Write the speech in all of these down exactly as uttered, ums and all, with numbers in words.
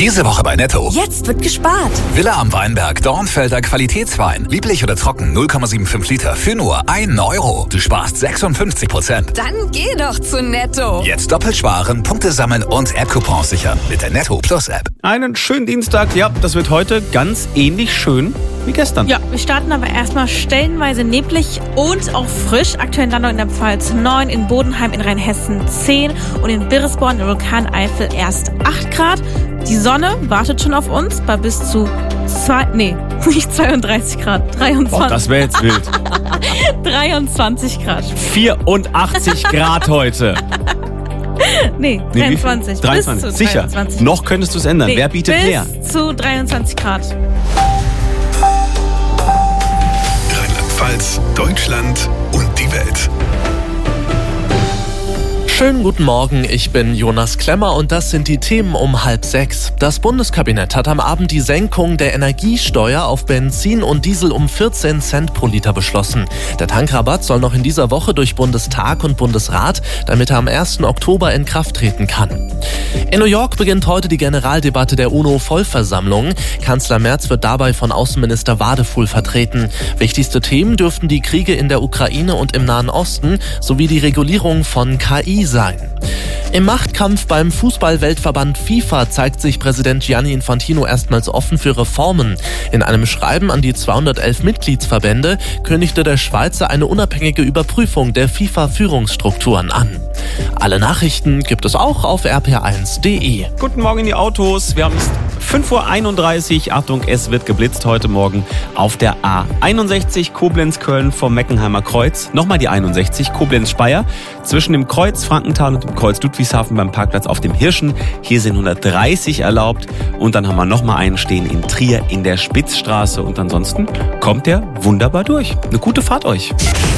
Diese Woche bei Netto. Jetzt wird gespart. Villa am Weinberg, Dornfelder Qualitätswein. Lieblich oder trocken, null Komma fünfundsiebzig Liter für nur ein Euro. Du sparst sechsundfünfzig Prozent. Dann geh doch zu Netto. Jetzt doppelt sparen, Punkte sammeln und App-Coupons sichern mit der Netto Plus App. Einen schönen Dienstag. Ja, das wird heute ganz ähnlich schön wie gestern. Ja, wir starten aber erstmal stellenweise neblig und auch frisch. Aktuell in Landau in der Pfalz neun, in Bodenheim in Rheinhessen zehn und in Birresborn in Vulkaneifel erst acht Grad. Die Sonne wartet schon auf uns bei bis zu zwei, nee, nicht zweiunddreißig Grad, dreiundzwanzig. Oh, das wäre jetzt wild. dreiundzwanzig Grad. vierundachtzig Grad heute. Nee, Nee, wie viel? dreiundzwanzig. dreiundzwanzig. Bis zu Sicher. dreiundzwanzig. Noch könntest du es ändern. Nee, Wer bietet bis mehr? zu dreiundzwanzig Grad. Rheinland-Pfalz, Deutschland und die Welt. Schönen guten Morgen, ich bin Jonas Klemmer und das sind die Themen um halb sechs. Das Bundeskabinett hat am Abend die Senkung der Energiesteuer auf Benzin und Diesel um vierzehn Cent pro Liter beschlossen. Der Tankrabatt soll noch in dieser Woche durch Bundestag und Bundesrat, damit er am ersten Oktober in Kraft treten kann. In New York beginnt heute die Generaldebatte der UNO-Vollversammlung. Kanzler Merz wird dabei von Außenminister Wadefuhl vertreten. Wichtigste Themen dürften die Kriege in der Ukraine und im Nahen Osten sowie die Regulierung von K I sein. Im Machtkampf beim Fußball-Weltverband FIFA zeigt sich Präsident Gianni Infantino erstmals offen für Reformen. In einem Schreiben an die zweihundertelf Mitgliedsverbände kündigte der Schweizer eine unabhängige Überprüfung der FIFA-Führungsstrukturen an. Alle Nachrichten gibt es auch auf r p eins punkt d e. Guten Morgen in die Autos. Wir haben es fünf Uhr einunddreißig. Achtung, es wird geblitzt heute Morgen auf der A einundsechzig Koblenz-Köln vom Meckenheimer Kreuz. Nochmal die einundsechzig Koblenz-Speyer. Zwischen dem Kreuz Frankenthal und dem Kreuz Ludwigshafen beim Parkplatz auf dem Hirschen. Hier sind hundertdreißig erlaubt. Und dann haben wir nochmal einen stehen in Trier in der Spitzstraße. Und ansonsten kommt der wunderbar durch. Eine gute Fahrt euch.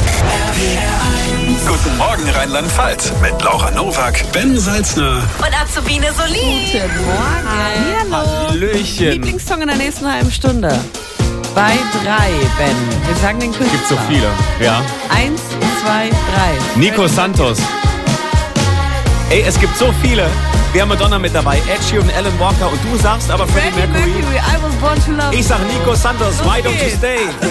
Guten Morgen Rheinland-Pfalz mit Laura Nowak, Ben Salzner Und Azubine Solin. Guten Morgen. Hallo. Hallöchen. Lieblingssong in der nächsten halben Stunde. Bei drei, Ben. Wir sagen den Künstler. Gibt so viele. Ja. Eins, zwei, drei. Nico Santos. Ey, es gibt so viele. Wir haben Madonna mit dabei, Ed Sheeran und Alan Walker. Und du sagst aber Freddie Freddie Mercury. Mercury, I was born to love. Ich sag Nico Santos, Los why don't you geht's. stay?